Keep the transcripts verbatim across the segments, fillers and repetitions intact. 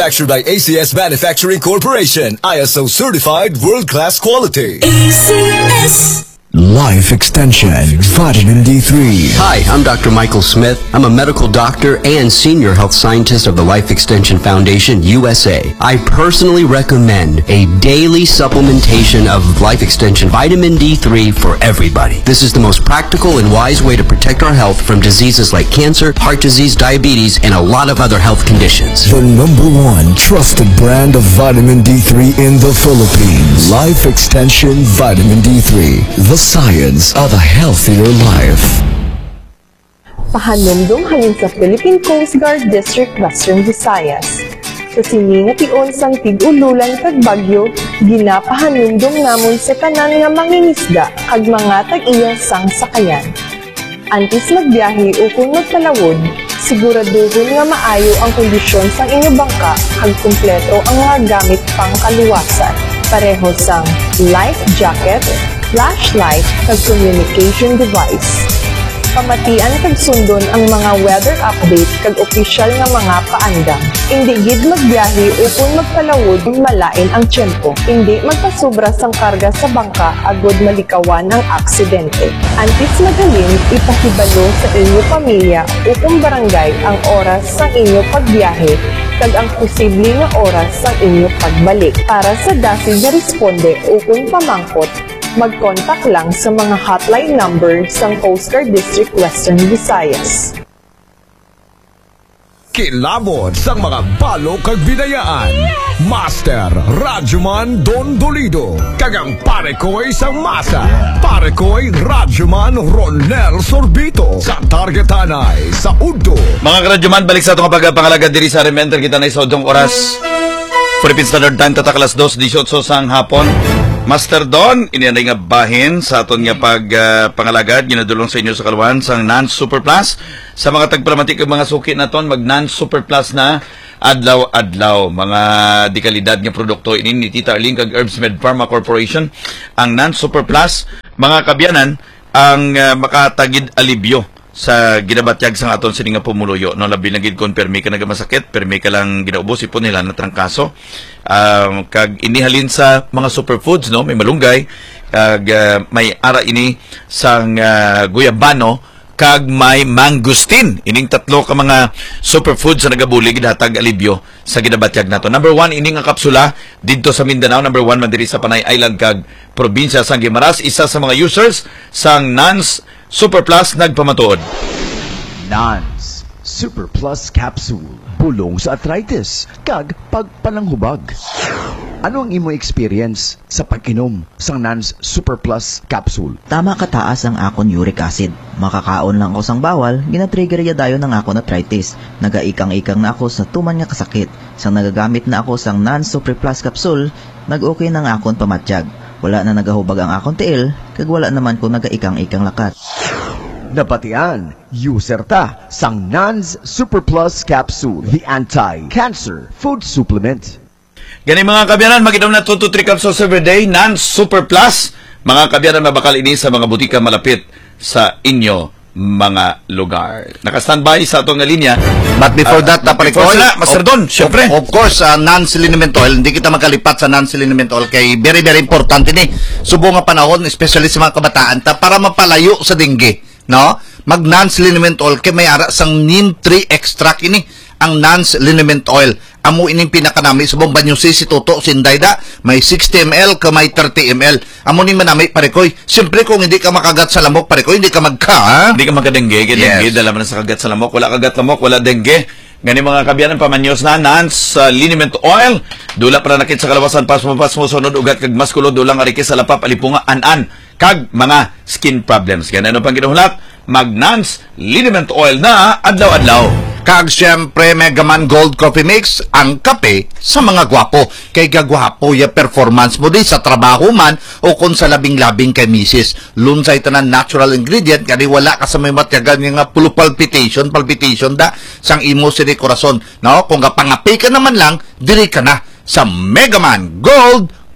Manufactured by A C S Manufacturing Corporation, I S O certified world-class quality. A C S Life Extension Vitamin D three. Hi, I'm Doctor Michael Smith. I'm a medical doctor and senior health scientist of the Life Extension Foundation, U S A. I personally recommend a daily supplementation of Life Extension Vitamin D three for everybody. This is the most practical and wise way to protect our health from diseases like cancer, heart disease, diabetes, and a lot of other health conditions. The number one trusted brand of vitamin D three in the Philippines. Life Extension Vitamin D three. The science of a healthier life. Pahanumdum halin sa Philippine Coast Guard District Western Visayas. Sa sininga-tion sang tig-ululan kag bagyo, ginapahanumdum namon sa tanan nga mangingisda kag mga tag-iya sang sakayan. Antes magbiyahe ukon magpalawod, siguraduhon nga maayo ang kondisyon sang inyong bangka kag kumpleto ang mga gamit pang kaluwasan. Pareho sang life jacket, flashlight kag communication device. Pamatian kag sundon ang mga weather update kag opisyal nga mga paandam. Hindi gid magbiyahe upon magpalawod malain ang tiyempo. Hindi magpasobra sang karga sa bangka agod malikawan ang aksidente. Antes magalin, ipahibalo sa inyong pamilya upong barangay ang oras sang inyong pagbiyahe kag ang posible nga oras sang inyong pagbalik. Para sa dasi nga responde upong pamangkot, mag-contact lang sa mga hotline number ng Coast Guard District Western Visayas. Kilabot sa mga balo kag binayaan. Master Radyoman Don Dolido. Kagang pare ko'y isang masa. Pare ko'y Radyoman Ronel Sorbito. Sa Targetanay, sa Udo. Mga karadyoman, balik sa itong pagpangalaga diri sa Rementer. Kita na sa odong oras. Philippine Standard Time, tatak alas dos eighteen sang hapon. Master Don, inianay nga bahin sa aton nga pag uh, pangalagad, ginadulong sa inyo sa kaluan sang Nance Super Plus. Sa mga tagpramatik ng mga suki na ton, mag Nance Super Plus na adlaw-adlaw. Mga dikalidad nga produkto ini ni Tita Arlene kag Herbs Med Pharma Corporation. Ang Nance Super Plus, mga kabyanan, ang uh, makatagid alibyo sa ginabatyag sa aton sini nga pumuluyo. No, labi na gid kon permi ka nagamasakit, permi ka lang ginaubos ipon nila na trangkaso. Um, kag inihalin sa mga superfoods, no, may malunggay, kag uh, may ara ini sang uh, guyabano, kag may mangustin. Ining tatlo ka mga superfoods sa nagabulig datag alibyo sa ginabatyag nato. Number one, ining nga kapsula didto sa Mindanao. Number one, man diri sa Panay Island kag probinsya sang Guimaras. Isa sa mga users sang Nance Super Plus nagpamatuod. Nance Super Plus Capsule. Pulong sa arthritis kag pagpalanghubag. Ano ang imo experience sa pag-inom sang Nance Super Plus Capsule? Tama kataas ang akon uric acid. Makakaon lang ako sang bawal, gina-trigger ya dayon ng akon arthritis. Nagaikang-ikang na ako sa tuman nga kasakit. Sang nagagamit na ako sang Nance Super Plus Capsule, nag-okay na nga akon pamatyag. Wala na nagahubag ang akong tiil, kag wala naman ko nagaikang-ikang lakat. Napatian, user ta sang Nance Super Plus Capsule, the anti-cancer food supplement. Gani mga kabyanan, mag-inom na two to three capsules every day, Nance Super Plus. Mga kabyanan, mabakal ini sa mga butika malapit sa inyo mga lugar. Naka-standby sa atong linya. But before uh, that, tapalik before na, Master Don, syempre. Of, of course, uh, non-seleniment oil, hindi kita magkalipat sa non-seleniment oil kay very, very important ini. Subo nga panahon, especially sa mga kabataan, ta, para mapalayo sa dengue. No? Mag non-seleniment oil kay may ara sang neem tree extract ini. Ang non-seleniment oil. Amo ining pinakanami sa bomba nyo si Toto Sindayda, may sixty milliliters ka may thirty milliliters. Amo ning manami parekoy. Siyempre kung hindi ka makagat sa lamok parekoy, hindi ka magka, ha? Hindi ka magka-dengue, yes. Dengue, dala man sa kagat sa lamok, wala kagat lamok, wala dengue. Gani mga kabyanan pamanyos na Nance uh, liniment oil. Dula para nakit sa kalawasan pas mo pas mo sunod ugat kag maskulo dulang ariki sa lapap alipunga an-an kag mga skin problems. Gani ano pang ginuhulat? Mag Nance liniment oil na adlaw-adlaw. Kag siyempre Megaman Gold Coffee Mix, ang kape sa mga gwapo. Kay gagwapo ya performance mo di sa trabaho man o kung sa labing-labing kay misis. Lunsay tanan natural ingredient kani wala ka sa may matyagan nga pulo palpitation, palpitation da sang imo sa korason. No, kung gapangapi ka naman lang, diri ka na sa Megaman Gold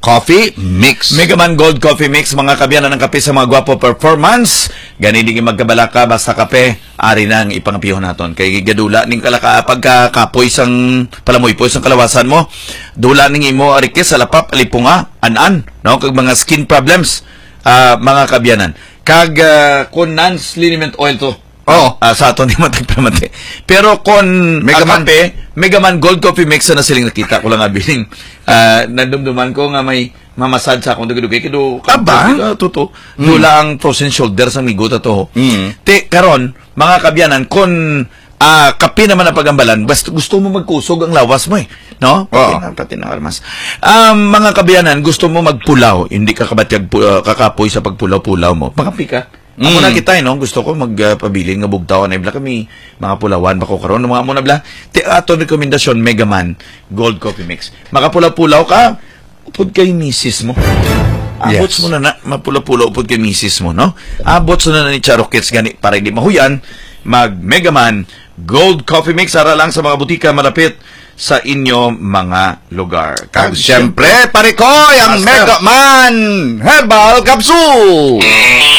Coffee Mix. Megaman Gold Coffee Mix, mga kabiyanan ng kape sa mga gwapo performance. Gani di magkabalaka basta kape, ari nang ipangapihon naton. Kay gadula ning kalaka pagkakapoy sang palamoy-poy sang kalawasan mo. Dula ning imo arikis sa lapap alipunga, an-an, no, kag mga skin problems, uh, mga kabiyanan. Kag uh, kun nans liniment oil to. Oh, uh, sa aton di matagpamati. Pero kon Megaman kape, Megaman Gold Coffee Mix na siling nakita ko lang nga biling. Uh, nandumduman ko nga may mamasad sa akong dugay kido. Aba, tuto. Mm. Dula ang frozen shoulder sa miguta to. Mm. Te karon mga kabyanan kon uh, kape naman ang pagambalan, basta gusto mo magkusog ang lawas mo eh. No? Pati oh. na, pati na armas. Um, mga kabyanan, gusto mo magpulaw, hindi ka kabatyag uh, kakapoy sa pagpulaw-pulaw mo. Makapi ka. Ako Mm. na kita, no? Gusto ko magpabiling uh, nga bugtaw na ibla kami mga pulawan bako karon mga mo na bla. Te ato rekomendasyon Megaman Gold Coffee Mix. Makapula-pulaw ka, upod kay misis mo. Abot Yes. mo na na mapula-pulaw upod kay misis mo, no? Abot na na ni Charokets gani para hindi mahuyan. Mag Megaman Gold Coffee Mix ara lang sa mga butika malapit sa inyo mga lugar. Kag siyempre, pare ko, ang Master. Megaman Herbal Capsule.